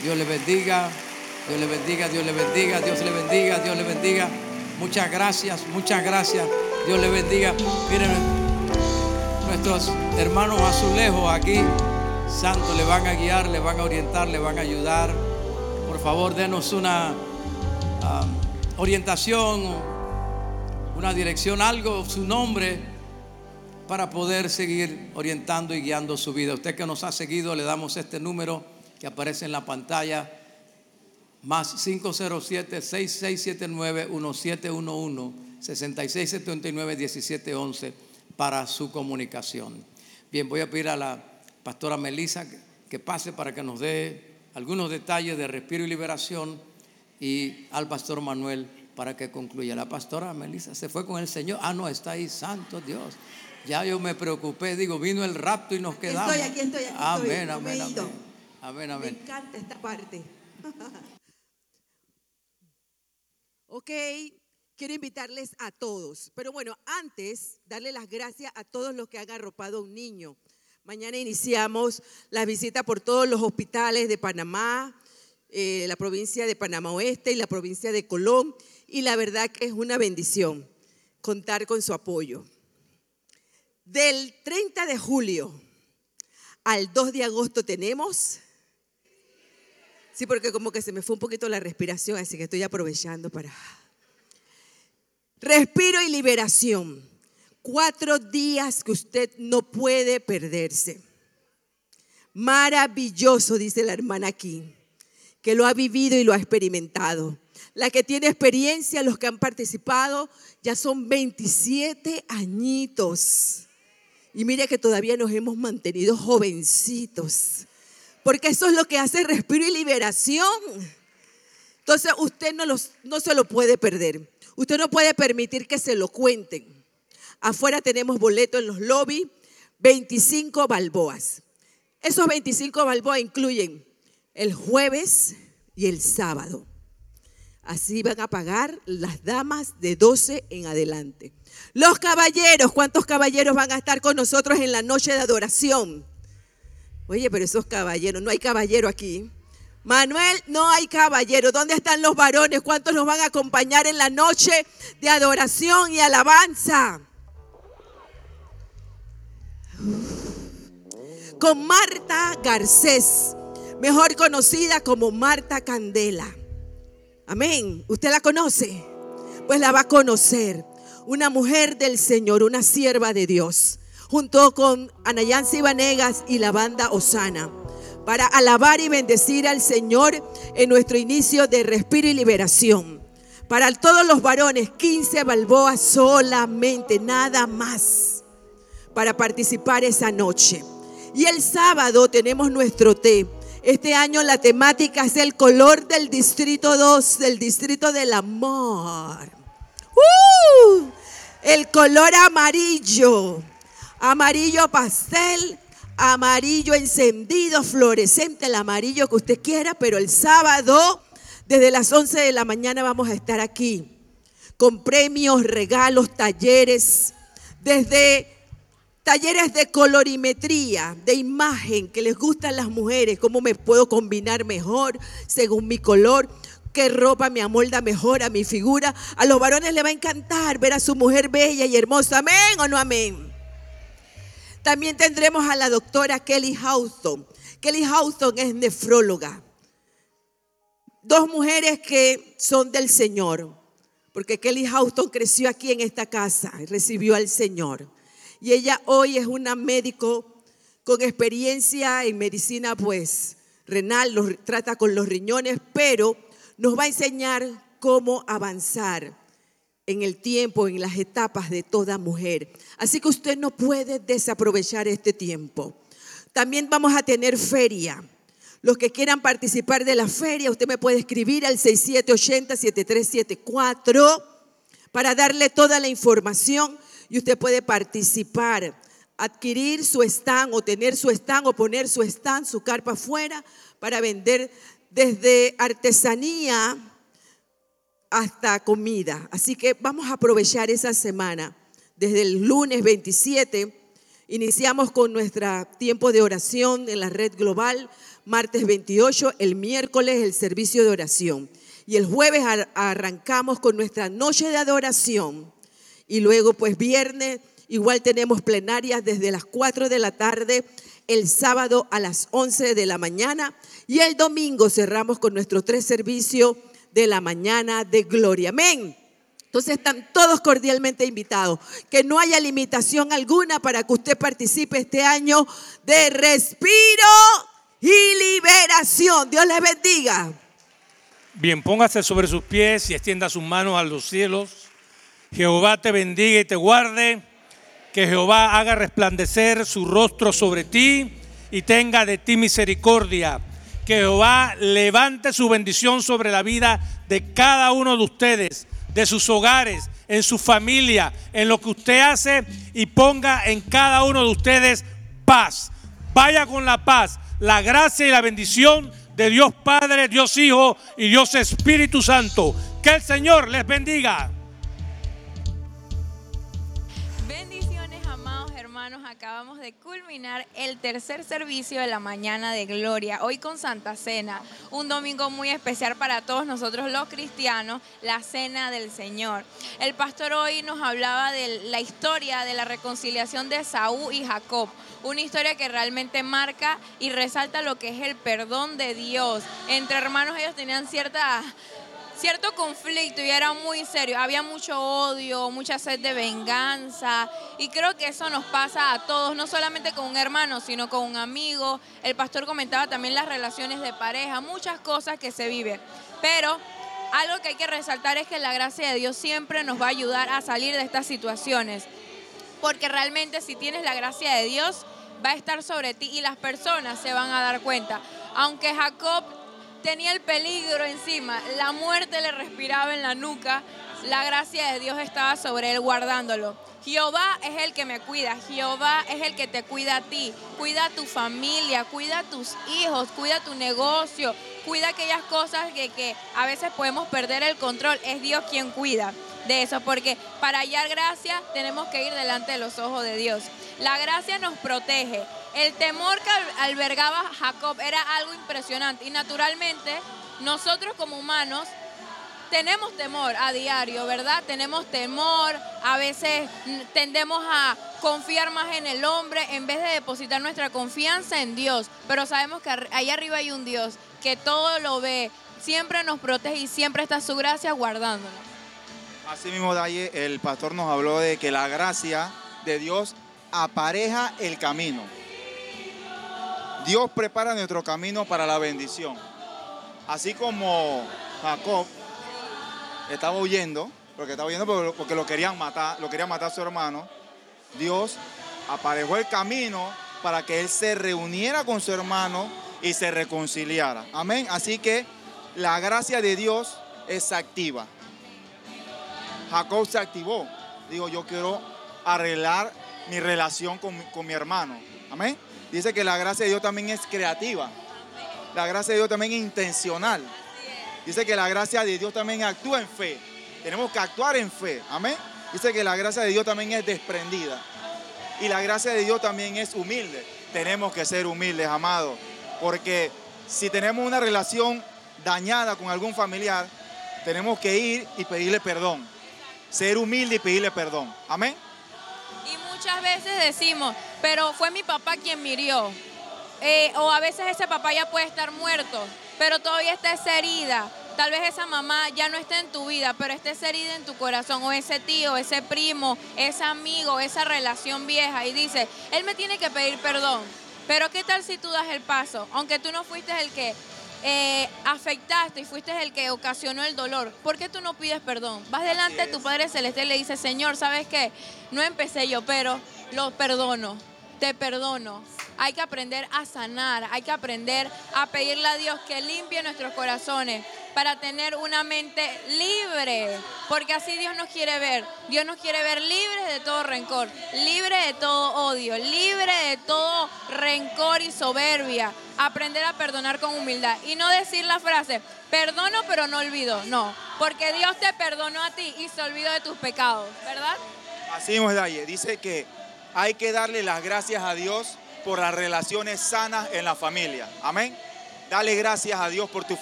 Dios le bendiga. Dios le bendiga, Dios le bendiga, Dios le bendiga, Dios le bendiga. Muchas gracias, muchas gracias. Dios le bendiga. Miren, nuestros hermanos azulejos aquí, santos, le van a guiar, le van a orientar, le van a ayudar. Por favor, denos una orientación, una dirección, algo, su nombre, para poder seguir orientando y guiando su vida. Usted que nos ha seguido, le damos este número que aparece en la pantalla. Más 507-6679-1711, 6679-1711 para su comunicación. Bien, voy a pedir a la pastora Melissa que pase para que nos dé algunos detalles de Respiro y Liberación, y al pastor Manuel para que concluya. La pastora Melissa se fue con el Señor. No, está ahí, santo Dios. Ya yo me preocupé, digo, vino el rapto y nos quedamos. Estoy aquí. Amén, No me he ido. Amén. Me encanta esta parte. Ok, quiero invitarles a todos, pero bueno, antes darle las gracias a todos los que han arropado a un niño. Mañana iniciamos la visita por todos los hospitales de Panamá, la provincia de Panamá Oeste y la provincia de Colón, y la verdad que es una bendición contar con su apoyo. Del 30 de julio al 2 de agosto tenemos... Sí, porque como que se me fue un poquito la respiración, así que estoy aprovechando para... Respiro y Liberación. 4 días que usted no puede perderse. Maravilloso, dice la hermana aquí, que lo ha vivido y lo ha experimentado. La que tiene experiencia, los que han participado, ya son 27 añitos. Y mire que todavía nos hemos mantenido jovencitos. Porque eso es lo que hace Respiro y Liberación. Entonces usted no se lo puede perder. Usted no puede permitir que se lo cuenten. Afuera tenemos boletos en los lobbies, 25 balboas. Esos 25 balboas incluyen el jueves y el sábado. Así van a pagar las damas de 12 en adelante. Los caballeros, ¿cuántos caballeros van a estar con nosotros en la noche de adoración? Oye, pero esos caballeros, no hay caballero aquí. Manuel, no hay caballero. ¿Dónde están los varones? ¿Cuántos nos van a acompañar en la noche de adoración y alabanza? Con Marta Garcés, mejor conocida como Marta Candela. Amén. ¿Usted la conoce? Pues la va a conocer. Una mujer del Señor, una sierva de Dios, junto con Anayansi Vanegas y la banda Osana, para alabar y bendecir al Señor en nuestro inicio de Respiro y Liberación. Para todos los varones, 15 balboas solamente, nada más, para participar esa noche. Y el sábado tenemos nuestro té. Este año la temática es el color del Distrito 2, del Distrito del Amor. El color amarillo. Amarillo pastel, amarillo encendido, fluorescente, el amarillo que usted quiera, pero el sábado desde las 11 de la mañana vamos a estar aquí con premios, regalos, talleres, desde talleres de colorimetría, de imagen, que les gustan las mujeres, cómo me puedo combinar mejor según mi color, qué ropa me amolda mejor a mi figura. A los varones les va a encantar ver a su mujer bella y hermosa, amén o no amén. También tendremos a la doctora Kelly Houston. Kelly Houston es nefróloga. 2 mujeres que son del Señor, porque Kelly Houston creció aquí en esta casa y recibió al Señor. Y ella hoy es una médico con experiencia en medicina pues renal, trata con los riñones, pero nos va a enseñar cómo avanzar en el tiempo, en las etapas de toda mujer. Así que usted no puede desaprovechar este tiempo. También vamos a tener feria. Los que quieran participar de la feria, usted me puede escribir al 6780-7374 para darle toda la información y usted puede participar, adquirir su stand o tener su stand o poner su stand, su carpa afuera para vender desde artesanía hasta comida. Así que vamos a aprovechar esa semana. Desde el lunes 27 iniciamos con nuestro tiempo de oración en la red global martes 28, el miércoles el servicio de oración. Y el jueves arrancamos con nuestra noche de adoración. Y luego pues viernes igual tenemos plenarias desde las 4 de la tarde, el sábado a las 11 de la mañana. Y el domingo cerramos con nuestros 3 servicios de la mañana de gloria. Amén. Entonces están todos cordialmente invitados. Que no haya limitación alguna para que usted participe este año de respiro y liberación. Dios les bendiga. Bien, póngase sobre sus pies y extienda sus manos a los cielos. Jehová te bendiga y te guarde. Que Jehová haga resplandecer su rostro sobre ti y tenga de ti misericordia. Que Jehová levante su bendición sobre la vida de cada uno de ustedes, de sus hogares, en su familia, en lo que usted hace, y ponga en cada uno de ustedes paz. Vaya con la paz, la gracia y la bendición de Dios Padre, Dios Hijo y Dios Espíritu Santo. Que el Señor les bendiga. Bendiciones, amados hermanos. Acabamos de culminar el tercer servicio de la mañana de gloria, hoy con Santa Cena, un domingo muy especial para todos nosotros los cristianos, la Cena del Señor. El pastor hoy nos hablaba de la historia de la reconciliación de Esaú y Jacob, una historia que realmente marca y resalta lo que es el perdón de Dios. Entre hermanos ellos tenían cierto conflicto y era muy serio, había mucho odio, mucha sed de venganza, y creo que eso nos pasa a todos, no solamente con un hermano, sino con un amigo. El pastor comentaba también las relaciones de pareja, muchas cosas que se viven, pero algo que hay que resaltar es que la gracia de Dios siempre nos va a ayudar a salir de estas situaciones, porque realmente si tienes la gracia de Dios va a estar sobre ti y las personas se van a dar cuenta. Aunque Jacob tenía el peligro encima, la muerte le respiraba en la nuca, la gracia de Dios estaba sobre él guardándolo. Jehová es el que me cuida, Jehová es el que te cuida a ti, cuida a tu familia, cuida a tus hijos, cuida tu negocio, cuida aquellas cosas que a veces podemos perder el control. Es Dios quien cuida de eso, porque para hallar gracia tenemos que ir delante de los ojos de Dios. La gracia nos protege. El temor que albergaba Jacob era algo impresionante y naturalmente nosotros como humanos tenemos temor a diario, ¿verdad? Tenemos temor, a veces tendemos a confiar más en el hombre en vez de depositar nuestra confianza en Dios, pero sabemos que ahí arriba hay un Dios que todo lo ve, siempre nos protege y siempre está su gracia guardándonos. Así mismo, Daye, el pastor nos habló de que la gracia de Dios apareja el camino. Dios prepara nuestro camino para la bendición. Así como Jacob estaba huyendo porque lo querían matar a su hermano, Dios aparejó el camino para que él se reuniera con su hermano y se reconciliara. Amén. Así que la gracia de Dios es activa. Jacob se activó. Digo, yo quiero arreglar mi relación con mi hermano. Amén. Dice que la gracia de Dios también es creativa. La gracia de Dios también es intencional. Dice que la gracia de Dios también actúa en fe. Tenemos que actuar en fe. Amén. Dice que la gracia de Dios también es desprendida. Y la gracia de Dios también es humilde. Tenemos que ser humildes, amados. Porque si tenemos una relación dañada con algún familiar, tenemos que ir y pedirle perdón. Ser humilde y pedirle perdón. Amén. Y muchas veces decimos, pero fue mi papá quien murió. O a veces ese papá ya puede estar muerto, pero todavía está esa herida. Tal vez esa mamá ya no esté en tu vida, pero está esa herida en tu corazón, o ese tío, ese primo, ese amigo, esa relación vieja, y dice, él me tiene que pedir perdón. Pero ¿qué tal si tú das el paso? Aunque tú no fuiste el que afectaste y fuiste el que ocasionó el dolor, ¿por qué tú no pides perdón? Vas delante de tu Padre Celestial y le dices, Señor, ¿sabes qué? No empecé yo, pero lo perdono, te perdono. Hay que aprender a sanar, hay que aprender a pedirle a Dios que limpie nuestros corazones para tener una mente libre, porque así Dios nos quiere ver. Dios nos quiere ver libres de todo rencor, libres de todo odio, libres de todo rencor y soberbia. Aprender a perdonar con humildad y no decir la frase, perdono pero no olvido. No, porque Dios te perdonó a ti y se olvidó de tus pecados, ¿verdad? Así mismo es, Daye. Dice que hay que darle las gracias a Dios por las relaciones sanas en la familia. Amén. Dale gracias a Dios por tu